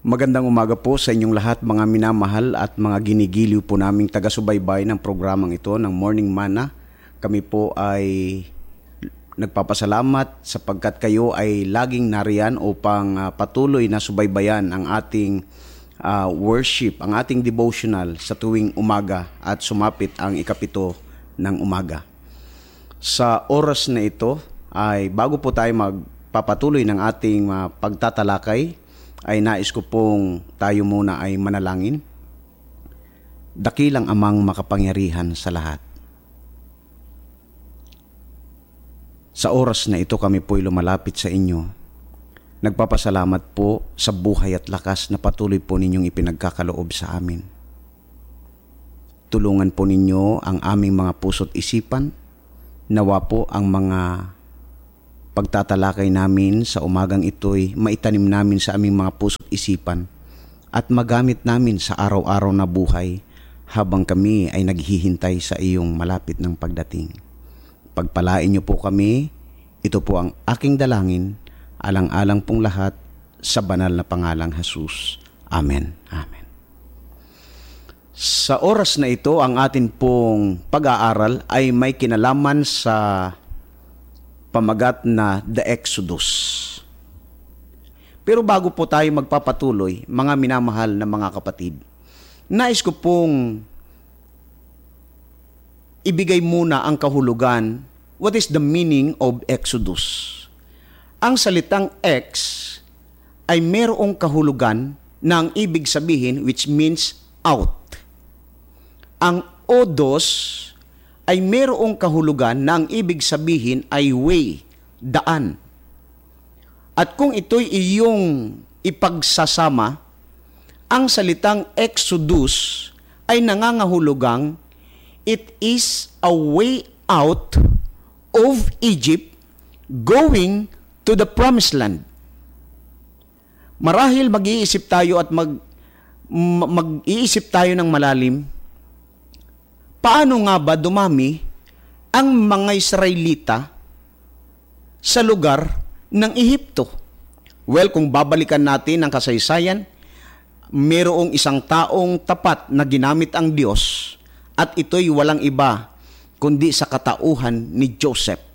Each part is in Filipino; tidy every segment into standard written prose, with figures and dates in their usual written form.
Magandang umaga po sa inyong lahat mga minamahal at mga ginigiliw po naming taga-subaybay ng programang ito ng Morning Manna. Kami po ay nagpapasalamat sapagkat kayo ay laging nariyan upang patuloy na subaybayan ang ating worship, ang ating devotional sa tuwing umaga at sumapit ang ikapito ng umaga. Sa oras na ito ay bago po tayo magpapatuloy ng ating pagtatalakay, ay nais ko pong tayo muna ay manalangin. Dakilang Amang makapangyarihan sa lahat. Sa oras na ito kami po'y lumalapit sa inyo. Nagpapasalamat po sa buhay at lakas na patuloy po ninyong ipinagkakaloob sa amin. Tulungan po ninyo ang aming mga puso't isipan. Nawa po ang mga pagtatalakay namin sa umagang ito'y maitanim namin sa aming mga puso't isipan at magamit namin sa araw-araw na buhay habang kami ay naghihintay sa iyong malapit ng pagdating. Pagpalain niyo po kami, ito po ang aking dalangin, alang-alang pong lahat sa banal na pangalang Jesus. Amen. Amen. Sa oras na ito, ang atin pong pag-aaral ay may kinalaman sa pamagat na The Exodus. Pero bago po tayo magpapatuloy, mga minamahal na mga kapatid, nais ko pong ibigay muna ang kahulugan. What is the meaning of Exodus? Ang salitang Ex ay mayroong kahulugan na ang ibig sabihin which means out. Ang Odos ay mayroong kahulugan na ang ibig sabihin ay way, daan. At kung ito'y iyong ipagsasama, ang salitang Exodus ay nangangahulugang it is a way out of Egypt going to the promised land. Marahil mag-iisip tayo at mag-iisip tayo ng malalim, paano nga ba dumami ang mga Israelita sa lugar ng Ehipto? Well, kung babalikan natin ang kasaysayan, mayroong isang taong tapat na ginamit ang Diyos at ito'y walang iba kundi sa katauhan ni Joseph.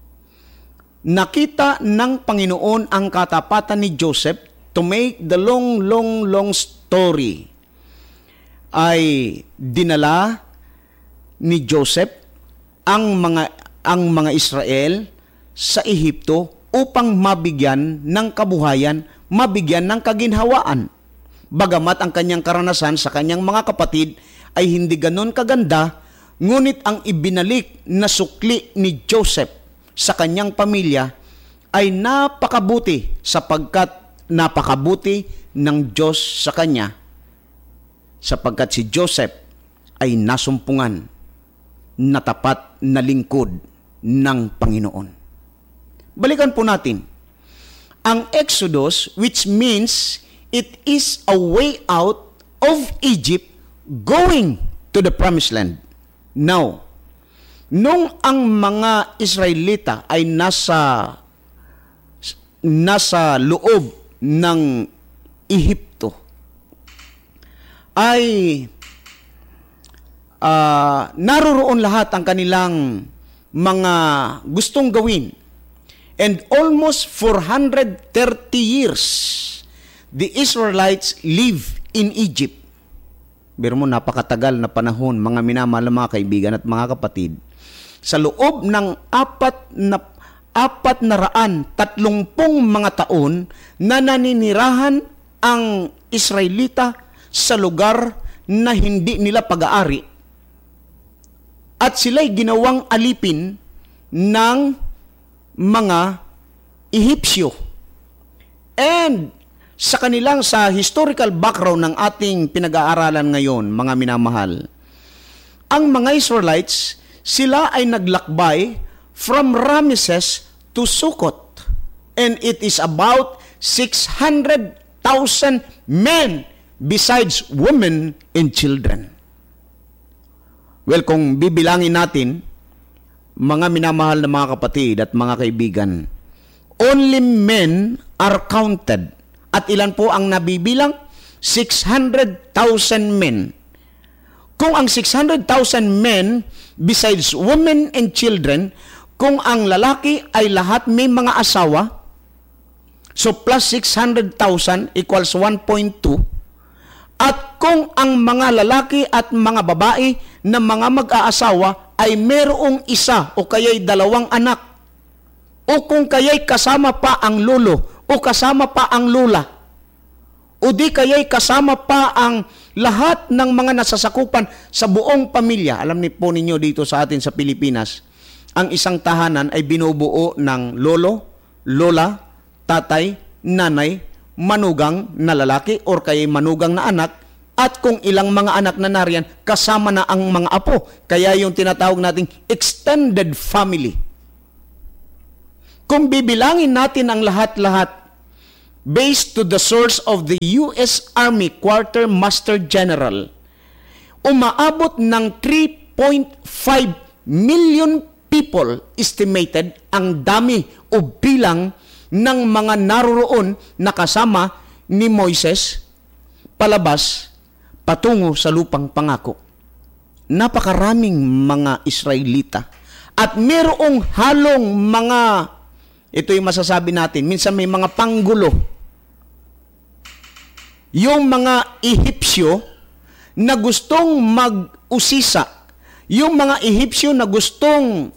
Nakita ng Panginoon ang katapatan ni Joseph. To make the long story, ay dinala ni Joseph ang mga Israel sa Ehipto upang mabigyan ng kabuhayan, mabigyan ng kaginhawaan. Bagamat ang kanyang karanasan sa kanyang mga kapatid ay hindi ganon kaganda, ngunit ang ibinalik na sukli ni Joseph sa kanyang pamilya ay napakabuti sapagkat napakabuti ng Diyos sa kanya sapagkat si Joseph ay nasumpungan na tapat na lingkod ng Panginoon. Balikan po natin. Ang Exodus, which means it is a way out of Egypt going to the promised land. Now, nung ang mga Israelita ay nasa loob ng Ehipto, ay naroroon lahat ang kanilang mga gustong gawin. And almost 430 years, the Israelites live in Egypt. Pero mo, napakatagal na panahon, mga minamahal na mga kaibigan at mga kapatid. Sa loob ng 430 mga taon na naninirahan ang Israelita sa lugar na hindi nila pag-aari. At sila'y ginawang alipin ng mga Ehipsyo. And sa historical background ng ating pinag-aaralan ngayon, mga minamahal, ang mga Israelites, sila ay naglakbay from Ramesses to Sukkot. And it is about 600,000 men besides women and children. Well, kung bibilangin natin, mga minamahal na mga kapatid at mga kaibigan, only men are counted At ilan po ang nabibilang? 600,000 men. Kung ang 600,000 men, besides women and children, kung ang lalaki ay lahat may mga asawa, so plus 600,000 equals 1.2. At kung ang mga lalaki at mga babae na mga mag-aasawa ay merong isa o kaya'y dalawang anak, o kung kaya'y kasama pa ang lolo o kasama pa ang lula, o di kaya'y kasama pa ang lahat ng mga nasasakupan sa buong pamilya. Alam niyo po ninyo dito sa atin sa Pilipinas, ang isang tahanan ay binubuo ng lolo, lola, tatay, nanay, manugang na lalaki or kaya'y manugang na anak, at kung ilang mga anak na nariyan, kasama na ang mga apo. Kaya yung tinatawag nating extended family. Kung bibilangin natin ang lahat-lahat, based to the source of the U.S. Army Quartermaster General, umaabot ng 3.5 million people estimated ang dami o bilang ng mga naroroon na kasama ni Moises palabas patungo sa lupang pangako. Napakaraming mga Israelita at merong halong mga, ito yung masasabi natin, minsan may mga panggulo. Yung mga Ehipsyo na gustong mag-usisa, yung mga Ehipsyo na gustong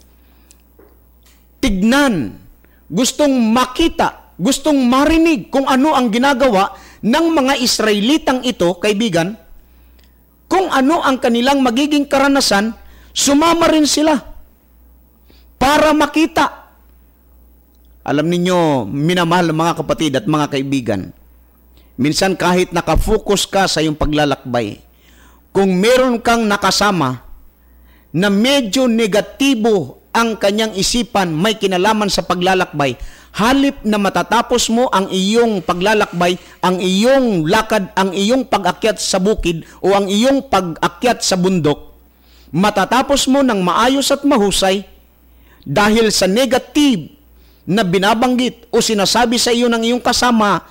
tignan, gustong makita, gustong marinig kung ano ang ginagawa ng mga Israelitang ito, kaibigan, kung ano ang kanilang magiging karanasan, sumama rin sila para makita. Alam ninyo, minamahal mga kapatid at mga kaibigan, minsan kahit nakafocus ka sa iyong paglalakbay, kung meron kang nakasama na medyo negatibo ang kanyang isipan, may kinalaman sa paglalakbay, halip na matatapos mo ang iyong paglalakbay, ang iyong lakad, ang iyong pag-akyat sa bukid o ang iyong pag-akyat sa bundok, matatapos mo ng maayos at mahusay dahil sa negative na binabanggit o sinasabi sa iyo ng iyong kasama,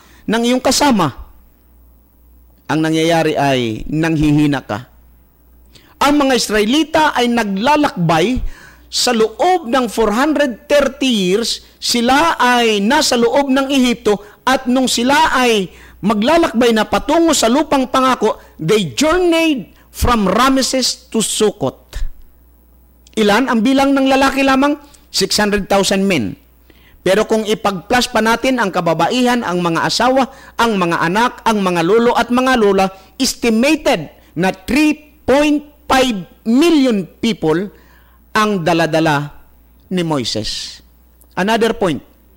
ang nangyayari ay nanghihina ka. Ang mga Israelita ay naglalakbay sa loob ng 430 years, sila ay nasa loob ng Ehipto at nung sila ay maglalakbay na patungo sa lupang pangako, they journeyed from Ramesses to Sukkot. Ilan ang bilang ng lalaki lamang? 600,000 men. Pero kung ipag-plus pa natin ang kababaihan, ang mga asawa, ang mga anak, ang mga lolo at mga lola, estimated na 3.5 million people ang daladala ni Moises. Another point,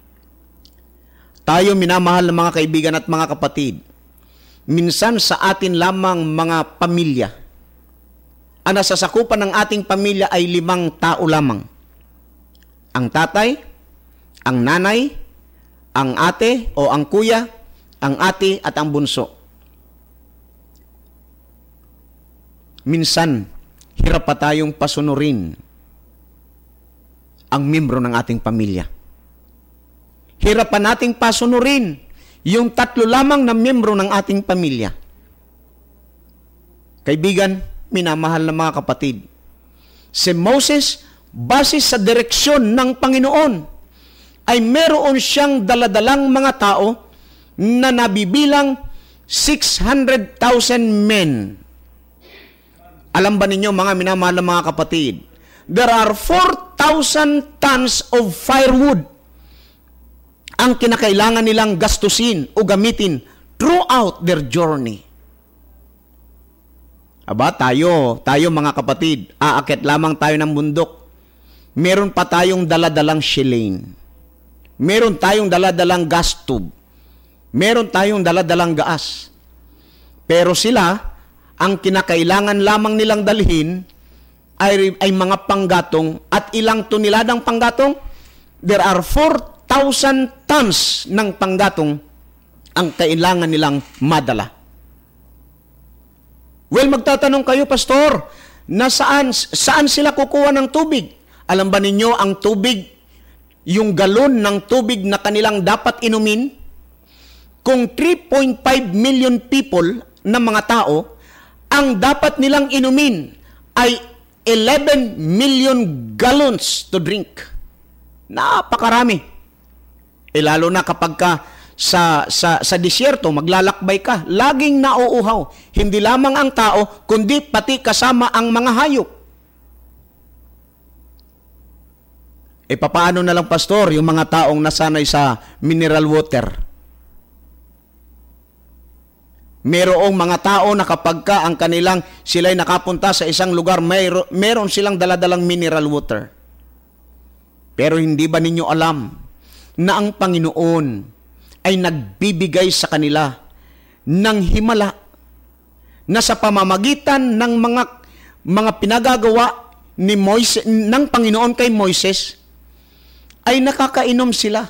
tayo minamahal ng mga kaibigan at mga kapatid, minsan sa atin lamang mga pamilya, ang nasasakupan ng ating pamilya ay 5 tao lamang. Ang tatay, ang nanay, ang ate o ang kuya, ang ate at ang bunso. Minsan, hirap pa tayong pasunurin ang membro ng ating pamilya. Hirap pa nating pasunurin yung 3 lamang na membro ng ating pamilya. Kaibigan, minamahal na mga kapatid, si Moses, base sa direksyon ng Panginoon, ay meron siyang daladalang mga tao na nabibilang 600,000 men. Alam ba ninyo mga minamahal na mga kapatid, there are 4,000 tons of firewood ang kinakailangan nilang gastusin o gamitin throughout their journey. Aba, tayo mga kapatid, aakyat lamang tayo ng bundok. Meron pa tayong daladalang shilane. Meron tayong daladalang gas tube. Meron tayong daladalang gaas. Pero sila, ang kinakailangan lamang nilang dalhin ay mga panggatong at ilang toneladang panggatong? There are 4,000 tons ng panggatong ang kailangan nilang madala. Well, magtatanong kayo, Pastor, saan sila kukuha ng tubig? Alam ba ninyo ang tubig, yung galon ng tubig na kanilang dapat inumin, kung 3.5 million people na mga tao, ang dapat nilang inumin ay 11 million gallons to drink. Napakarami. Lalo na kapag ka sa disyerto, maglalakbay ka, laging nauuhaw. Hindi lamang ang tao, kundi pati kasama ang mga hayop. Papaano na lang, pastor, yung mga taong nasanay sa mineral water? Merong mga tao na kapag ka ang kanilang sila'y nakapunta sa isang lugar, meron silang daladalang mineral water. Pero hindi ba ninyo alam na ang Panginoon ay nagbibigay sa kanila ng himala na sa pamamagitan ng mga pinagagawa ni Moises, ng Panginoon kay Moises, ay nakakainom sila.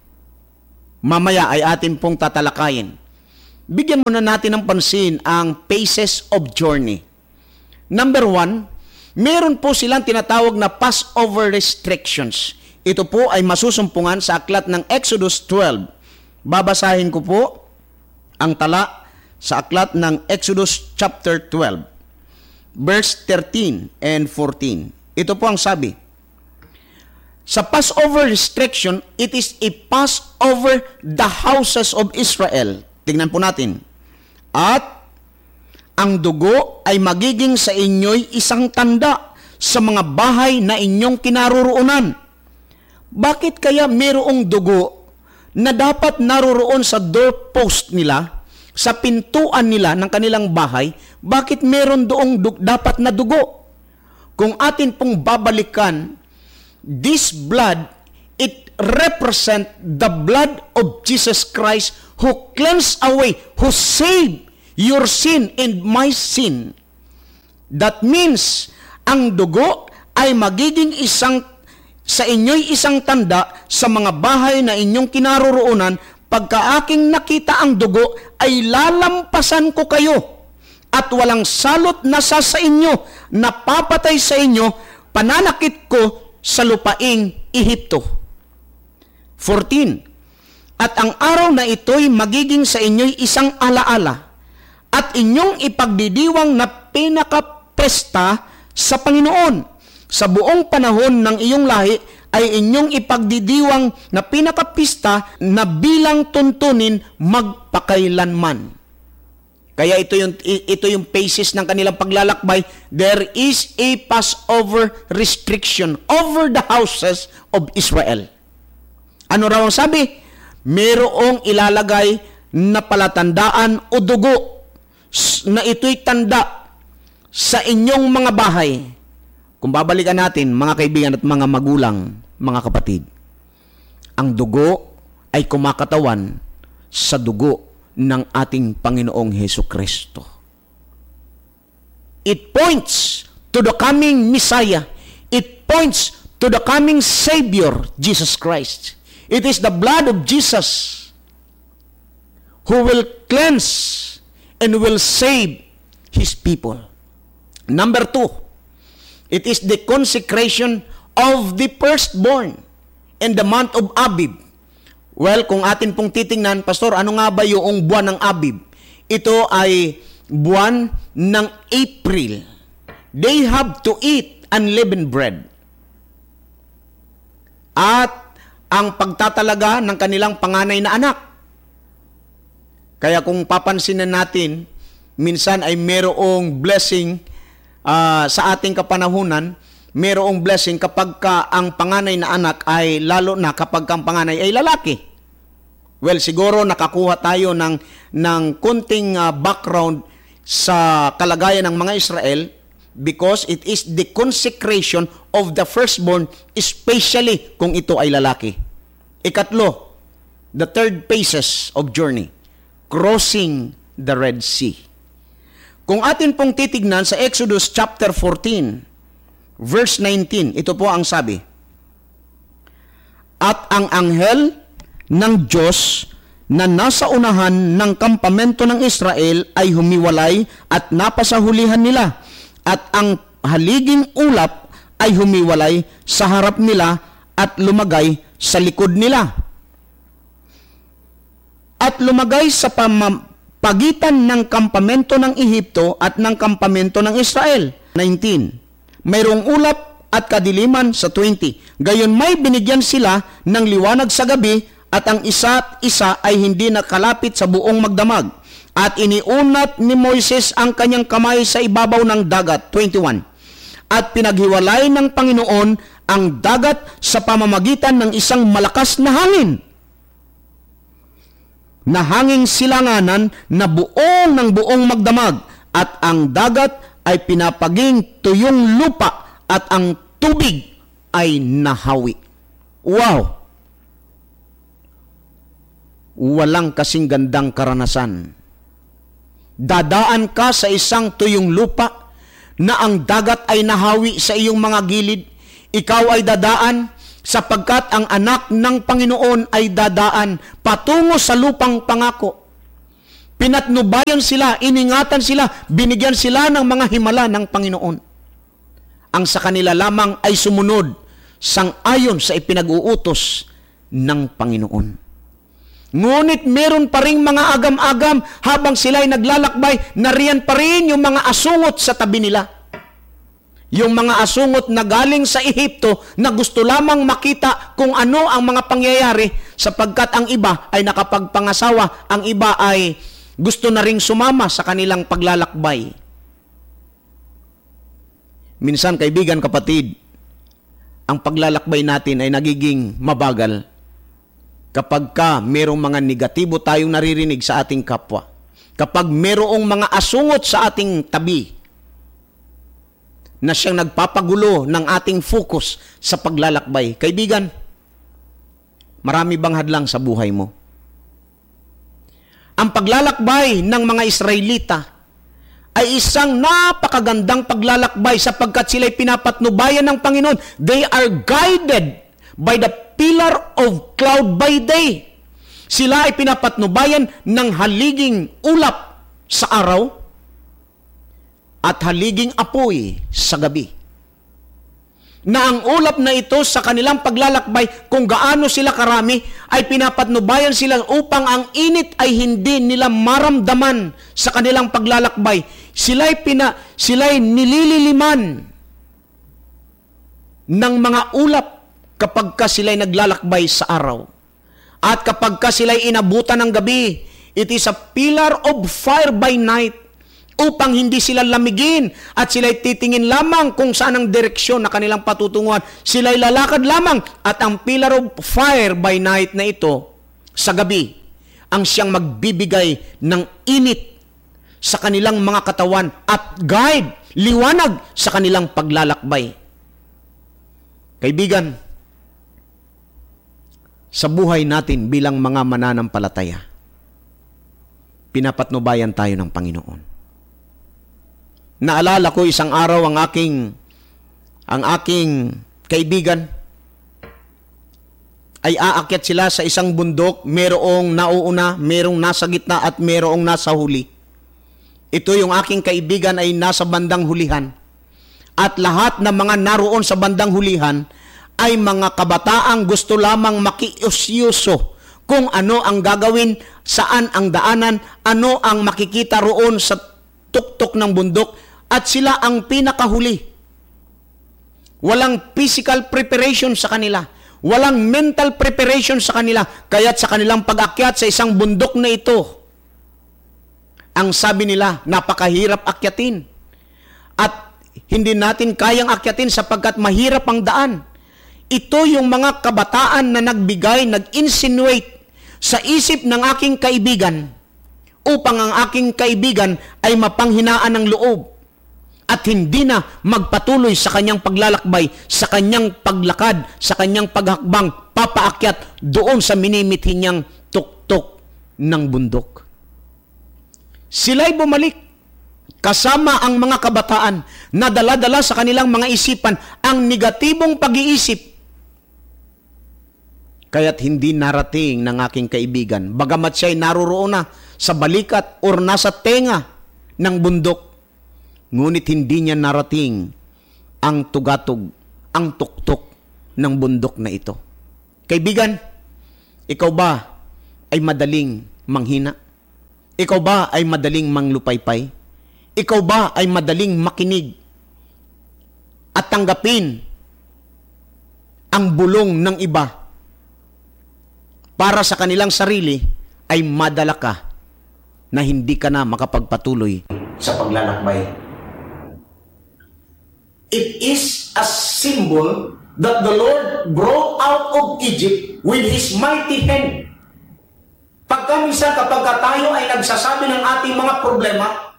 Mamaya ay atin pong tatalakayin. Bigyan muna natin ng pansin ang phases of journey. Number 1, meron po silang tinatawag na Passover restrictions. Ito po ay masusumpungan sa aklat ng Exodus 12. Babasahin ko po ang tala sa aklat ng Exodus chapter 12, verse 13 and 14. Ito po ang sabi. Sa Passover restriction, it is a pass over the houses of Israel. Tingnan po natin. At ang dugo ay magiging sa inyo'y isang tanda sa mga bahay na inyong kinaroroonan. Bakit kaya mayroong dugo na dapat naroroon sa doorpost nila, sa pintuan nila ng kanilang bahay? Bakit meron doong dapat na dugo? Kung atin pong babalikan, this blood, it represent the blood of Jesus Christ who cleansed away, who saved your sin and my sin. That means, ang dugo ay magiging sa inyo'y isang tanda sa mga bahay na inyong kinaroroonan. Pagka aking nakita ang dugo, ay lalampasan ko kayo at walang salot na sa inyo, napapatay sa inyo, pananakit ko sa lupaing Ehipto. 14. At ang araw na ito'y magiging sa inyo'y isang alaala at inyong ipagdidiwang na pinakapesta sa Panginoon. Sa buong panahon ng iyong lahi ay inyong ipagdidiwang na pinakapista na bilang tuntunin magpakailanman. Kaya ito yung phases ng kanilang paglalakbay. There is a Passover restriction over the houses of Israel. Ano raw ang sabi? Merong ilalagay na palatandaan o dugo na ito'y tanda sa inyong mga bahay. Kung babalikan natin, mga kaibigan at mga magulang, mga kapatid, ang dugo ay kumakatawan sa dugo ng ating Panginoong Hesukristo. It points to the coming Messiah. It points to the coming Savior, Jesus Christ. It is the blood of Jesus who will cleanse and will save His people. Number 2, it is the consecration of the firstborn in the month of Abib. Well, kung atin pong titingnan, Pastor, ano nga ba yung buwan ng Abib? Ito ay buwan ng April. They have to eat unleavened bread. At ang pagtatalaga ng kanilang panganay na anak. Kaya kung papansinin natin, minsan ay merong blessing sa ating kapanahunan, merong blessing kapag ang panganay na anak ay, lalo na kapag ang panganay ay lalaki. Well, siguro nakakuha tayo ng kunting background sa kalagayan ng mga Israel because it is the consecration of the firstborn, especially kung ito ay lalaki. Ikatlo, the third phases of journey, crossing the Red Sea. Kung atin pong titignan sa Exodus chapter 14, verse 19, ito po ang sabi. At ang anghel ng Diyos na nasa unahan ng kampamento ng Israel ay humiwalay at napasahulihan nila. At ang haliging ulap ay humiwalay sa harap nila at lumagay sa likod nila. at lumagay sa pagitan ng kampamento ng Ehipto at ng kampamento ng Israel. 19. Mayroong ulap at kadiliman sa 20. Gayon may binigyan sila ng liwanag sa gabi at ang isa't isa ay hindi nakalapit sa buong magdamag. At iniunat ni Moises ang kanyang kamay sa ibabaw ng dagat. 21. At pinaghiwalay ng Panginoon ang dagat sa pamamagitan ng isang malakas na hangin, na hanging silanganan na buong magdamag, at ang dagat ay pinapaging tuyong lupa at ang tubig ay nahawi. Wow! Walang kasing gandang karanasan. Dadaan ka sa isang tuyong lupa na ang dagat ay nahawi sa iyong mga gilid. Ikaw ay dadaan sapagkat ang anak ng Panginoon ay dadaan patungo sa lupang pangako. Pinatnubayan sila, iningatan sila, binigyan sila ng mga himala ng Panginoon. Ang sa kanila lamang ay sumunod sang-ayon sa ipinag-uutos ng Panginoon. Ngunit meron pa ring mga agam-agam habang sila ay naglalakbay, nariyan pa rin yung mga asungot sa tabi nila. Yung mga asungot na galing sa Ehipto na gusto lamang makita kung ano ang mga pangyayari sapagkat ang iba ay nakapagpangasawa, ang iba ay gusto na ring sumama sa kanilang paglalakbay. Minsan, kaibigan, kapatid, ang paglalakbay natin ay nagiging mabagal kapag merong mga negatibo tayong naririnig sa ating kapwa. Kapag merong mga asungot sa ating tabi na siyang nagpapagulo ng ating focus sa paglalakbay. Kaibigan, marami bang hadlang sa buhay mo? Ang paglalakbay ng mga Israelita ay isang napakagandang paglalakbay sapagkat sila'y pinapatnubayan ng Panginoon. They are guided by the pillar of cloud by day. Sila ay pinapatnubayan ng haliging ulap sa araw at haliging apoy sa gabi. Na ang ulap na ito sa kanilang paglalakbay, kung gaano sila karami, ay pinapatnubayan sila upang ang init ay hindi nila maramdaman sa kanilang paglalakbay. Sila'y nilililiman ng mga ulap kapag sila'y naglalakbay sa araw. At kapag sila'y inabutan ng gabi, it is a pillar of fire by night, upang hindi sila lamigin at sila'y titingin lamang kung saan ang direksyon na kanilang patutunguhan. Sila'y lalakad lamang at ang pillar of fire by night na ito sa gabi ang siyang magbibigay ng init sa kanilang mga katawan at guide, liwanag sa kanilang paglalakbay. Kaibigan, sa buhay natin bilang mga mananampalataya, pinapatnubayan tayo ng Panginoon. Naalala ko isang araw ang aking kaibigan ay aakyat sila sa isang bundok, merong nauuna, merong nasa gitna at merong nasa huli. Ito yung aking kaibigan ay nasa bandang hulihan. At lahat ng mga naroon sa bandang hulihan ay mga kabataang gusto lamang makiusyuso kung ano ang gagawin, saan ang daanan, ano ang makikita roon sa tuktok ng bundok, at sila ang pinakahuli. Walang physical preparation sa kanila. Walang mental preparation sa kanila. Kaya't sa kanilang pag-akyat sa isang bundok na ito, ang sabi nila, napakahirap akyatin. At hindi natin kayang akyatin sapagkat mahirap ang daan. Ito yung mga kabataan na nagbigay, nag-insinuate sa isip ng aking kaibigan upang ang aking kaibigan ay mapanghinaan ng loob at hindi na magpatuloy sa kanyang paglalakbay, sa kanyang paglakad, sa kanyang paghakbang, papaakyat doon sa minimithi niyang tuktok ng bundok. Sila'y bumalik kasama ang mga kabataan na dala-dala sa kanilang mga isipan ang negatibong pag-iisip. Kaya't hindi narating ng aking kaibigan, bagamat siya'y naroroon na sa balikat or nasa tenga ng bundok, ngunit hindi niya narating ang tugatog, ang tuktok ng bundok na ito. Kaibigan, ikaw ba ay madaling manghina? Ikaw ba ay madaling manglupaypay? Ikaw ba ay madaling makinig at tanggapin ang bulong ng iba para sa kanilang sarili ay madala ka na hindi ka na makapagpatuloy sa paglalakbay? It is a symbol that the Lord brought out of Egypt with His mighty hand. Pagka minsan kapag tayo ay nagsasabi ng ating mga problema,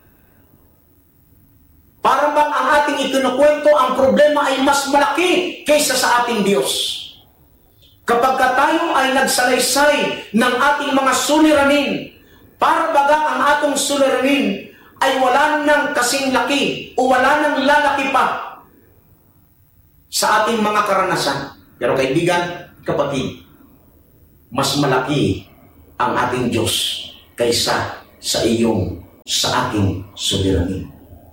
para bang ang ating ikinukwento, ang problema ay mas malaki kaysa sa ating Diyos. Kapag tayo ay nagsalaysay ng ating mga suliranin, para baga ang atong suliranin ay wala nang kasing laki o wala nang lalaki pa sa ating mga karanasan. Pero kaibigan, kapatid, mas malaki ang ating Diyos kaysa sa ating suliranin.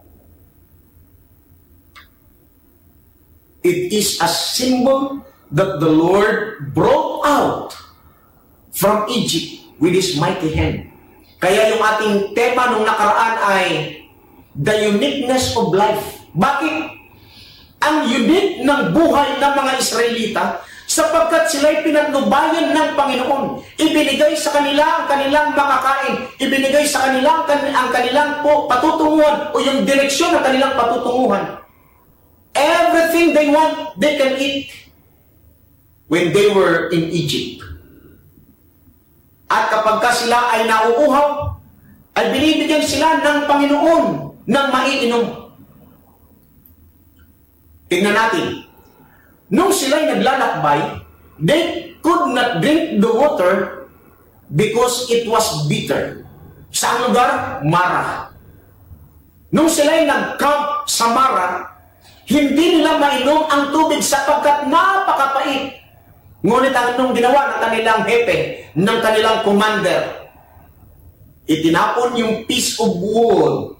It is a symbol that the Lord brought out from Egypt with His mighty hand. Kaya yung ating tema nung nakaraan ay the uniqueness of life. Bakit? Ang unique ng buhay ng mga Israelita sapagkat sila'y pinatnubayan ng Panginoon. Ibinigay sa kanila ang kanilang makakain. Ibinigay sa kanila ang kanilang patutunguhan o yung direksyon ng kanilang patutunguhan. Everything they want, they can eat when they were in Egypt. At kapag sila ay nauuhaw, ay binibigyan sila ng Panginoon ng maiinom. Tingnan natin. Nung sila'y naglalakbay, they could not drink the water because it was bitter. Saan lugar? Mara. Nung sila'y nag-camp sa Mara, hindi nila mainom ang tubig sapagkat napakapait. Ngunit anong ginawa ng kanilang hepe, ng kanilang commander? Itinapon yung piece of wood.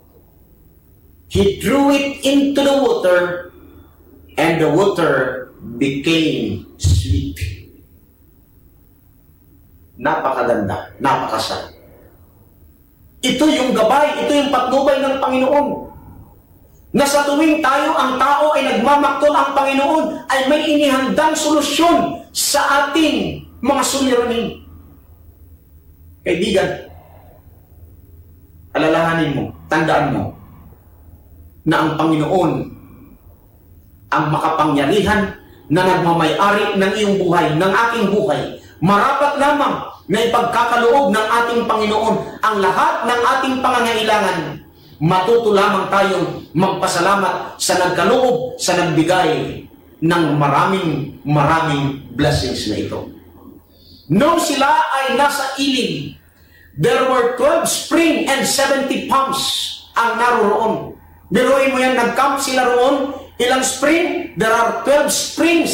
He threw it into the water and the water became sweet. Napakaganda, napakasarap. Ito yung gabay, ito yung patnubay ng Panginoon. Na sa tuwing ang tao ay nagmamaktol ang Panginoon, ay may inihandang solusyon sa ating mga suliranin. Kaibigan, alalahanin mo, tandaan mo, na ang Panginoon ang makapangyarihan na nagmamay-ari ng iyong buhay, ng aking buhay. Marapat lamang na ipagkakaloob ng ating Panginoon ang lahat ng ating pangangailangan. Matuto lamang tayong magpasalamat sa nagkaloob, sa nagbigay ng maraming blessings na ito. Nung sila ay nasa ilim, there were 12 spring and 70 pumps ang naroon. Biruin mo yan, nag-camp sila roon, ilang spring? There are 12 springs.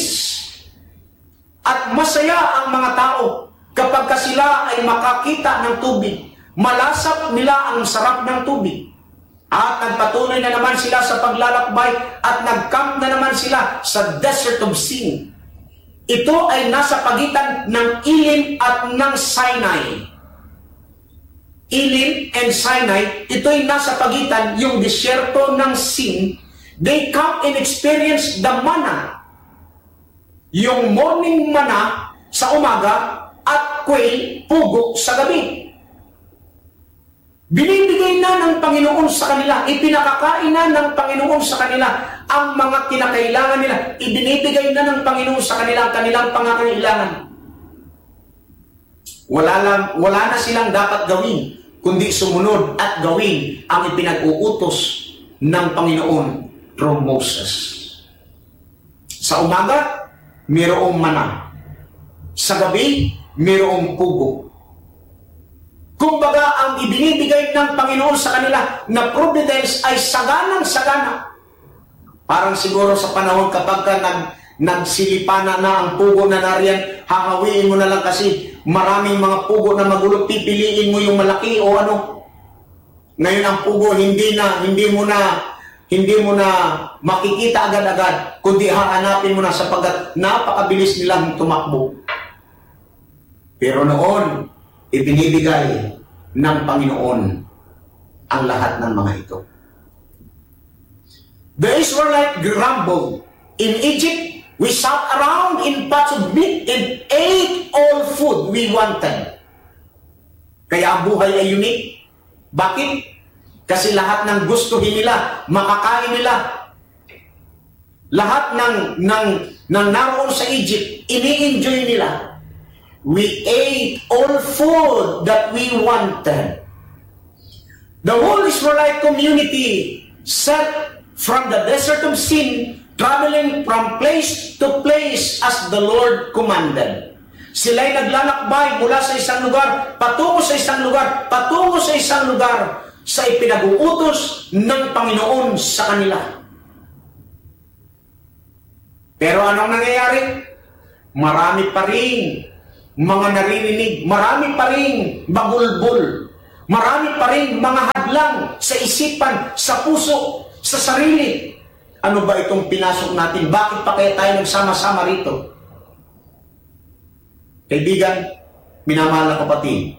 At masaya ang mga tao kapag sila ay makakita ng tubig. Malasap nila ang sarap ng tubig. At nagpatuloy na naman sila sa paglalakbay at nag-camp na naman sila sa Desert of Sin. Ito ay nasa pagitan ng Elim at ng Sinai. Elim and Sinai, ito ay nasa pagitan yung disyerto ng Sin. They come and experience the manna. Yung morning manna sa umaga at quail, pugo sa gabi. Binibigay na ng Panginoon sa kanila, ipinakakain na ng Panginoon sa kanila ang mga kinakailangan nila. Ibinibigay na ng Panginoon sa kanila ang kanilang pangangailangan. Wala na silang dapat gawin, kundi sumunod at gawin ang ipinag-uutos ng Panginoon through Moses. Sa umaga, mayroong mana. Sa gabi, mayroong pugo. Kumbaga, ang ibinibigay ng Panginoon sa kanila na providence ay saganang-sagana. Parang siguro sa panahon kapag ka nagsilipana na ang pugo na nariyan, hahawiin mo na lang kasi maraming mga pugo na magulo, pipiliin mo yung malaki o ano. Ngayon ang pugo, hindi mo na makikita agad-agad, kundi hahanapin mo na sapagkat napakabilis nilang tumakbo. Pero noon, Ibinibigay ng Panginoon ang lahat ng mga ito. The Israelites grumbled. In Egypt, we sat around in pots of meat and ate all food we wanted. Kaya ang buhay ay unique. Bakit? Kasi lahat ng gustuhin nila, makakain nila. Lahat ng naroon sa Egypt, ini-enjoy nila. We ate all food that we wanted. The whole Israelite community set from the desert of Sin, traveling from place to place as the Lord commanded. Sila'y naglalakbay mula sa isang lugar, patungo sa isang lugar, patungo sa isang lugar, sa ipinag-uutos ng Panginoon sa kanila. Pero anong nangyayari? Marami pa rin mga naririnig, marami pa rin bagulbul, marami pa rin mga hadlang sa isipan, sa puso, sa sarili. Ano ba itong pinasok natin? Bakit pa kaya tayo nagsama-sama rito? Kaibigan, minamahal na kapatid,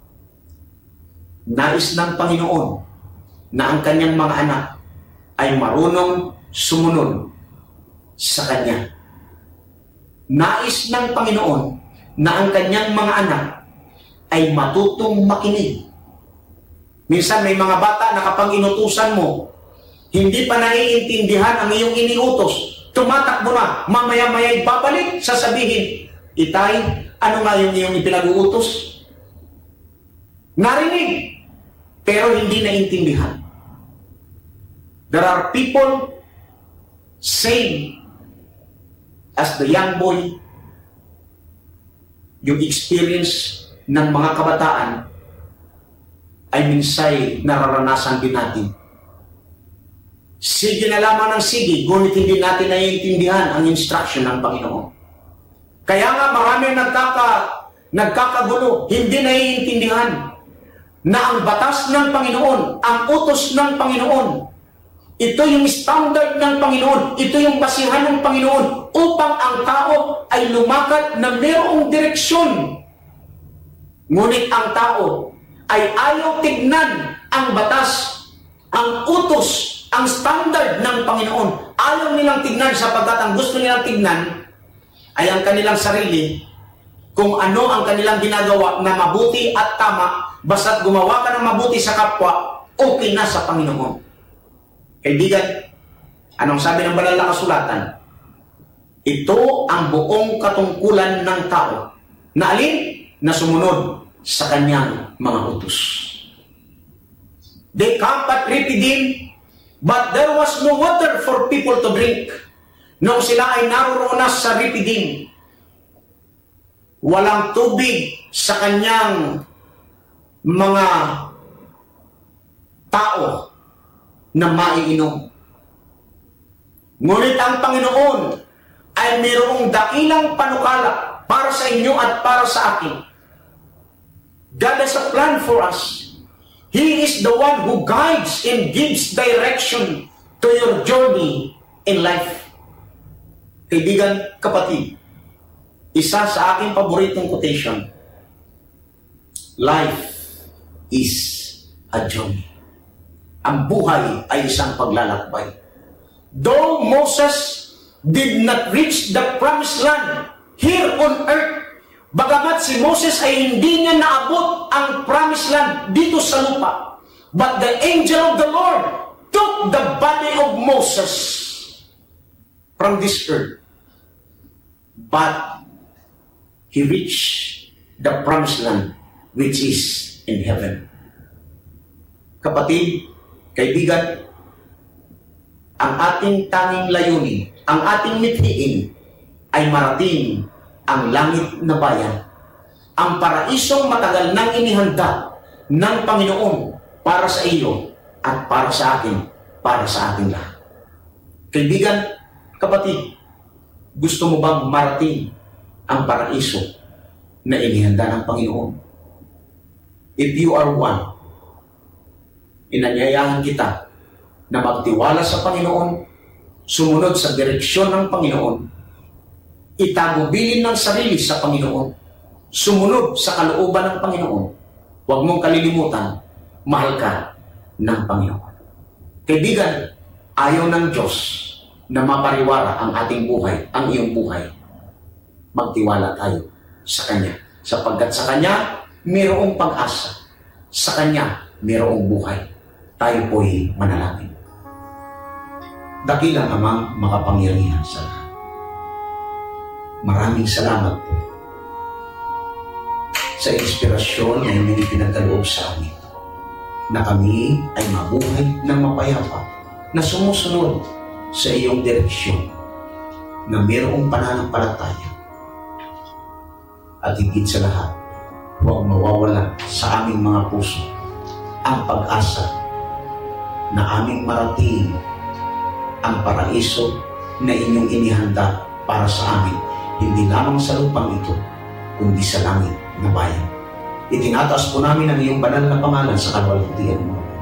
nais ng Panginoon na ang kanyang mga anak ay marunong sumunod sa Kanya. Nais ng Panginoon na ang kanyang mga anak ay matutong makinig. Minsan may mga bata na kapag inutusan mo, hindi pa naiintindihan ang iyong iniutos, tumatakbo na, mamaya-maya babalik, sasabihin, Itay, ano nga yung iyong ipinag-uutos? Narinig, pero hindi naiintindihan. There are people same as the young boy. Yung experience ng mga kabataan ay minsay nararanasan din natin. Sige na lamang ng sige, ngunit hindi natin naiintindihan ang instruction ng Panginoon. Kaya nga marami nagkakagulo, hindi naiintindihan na ang batas ng Panginoon, ang utos ng Panginoon, ito yung standard ng Panginoon, ito yung basihan ng Panginoon upang ang tao ay lumakad na mayroong direksyon. Ngunit ang tao ay ayaw tignan ang batas, ang utos, ang standard ng Panginoon. Ayaw nilang tignan sapagkat ang gusto nilang tignan ay ang kanilang sarili, kung ano ang kanilang ginagawa na mabuti at tama, basta't gumawa ka ng mabuti sa kapwa, okay na sa Panginoon. Kaibigan, anong sabi ng banal na kasulatan? Ito ang buong katungkulan ng tao. Na alin? Na sumunod sa kanyang mga utos. They camped at Rephidim, but there was no water for people to drink. Nung sila ay naroon na sa Rephidim, walang tubig sa kanyang mga tao na maiinom. Ngunit ang Panginoon ay mayroong dakilang panukala para sa inyo at para sa akin. God has a plan for us. He is the one who guides and gives direction to your journey in life. Kaibigan, kapatid, isa sa aking paboritong quotation, life is a journey. Ang buhay ay isang paglalakbay. Though Moses did not reach the promised land here on earth, bagamat si Moses ay hindi niya naabot ang promised land dito sa lupa, but the angel of the Lord took the body of Moses from this earth. But he reached the promised land which is in heaven. Kapatid, kaibigan, ang ating tanging layunin, ang ating mithiin ay marating ang langit na bayan, ang paraisong matagal nang inihanda ng Panginoon para sa iyo at para sa akin, para sa ating lahat. Kaibigan, kapatid, gusto mo bang marating ang paraiso na inihanda ng Panginoon? If you are one, inanyayahan kita na magtiwala sa Panginoon, sumunod sa direksyon ng Panginoon, itagubilin ng sarili sa Panginoon, sumunod sa kalooban ng Panginoon. Huwag mong kalilimutan, mahal ka ng Panginoon. Kaibigan, ayaw ng Diyos na mapariwara ang ating buhay, ang iyong buhay. Magtiwala tayo sa Kanya. Sapagkat sa Kanya, mayroong pag-asa. Sa Kanya, mayroong buhay. Tayo po'y manalangin. Dakilang Amang makapangyarihan sa lahat. Maraming salamat po sa inspirasyon na inyong ipinagkaloob sa amin na kami ay mabuhay ng mapayapa na sumusunod sa iyong direksyon na mayroong pananampalataya. At higit sa lahat, huwag mawawala sa aming mga puso ang pag-asa na aming marating ang paraiso na inyong inihanda para sa amin, hindi lamang sa lupang ito, kundi sa langit na bayan. Itinataas po namin ang iyong banal na pangalan sa kalwalhatian mo.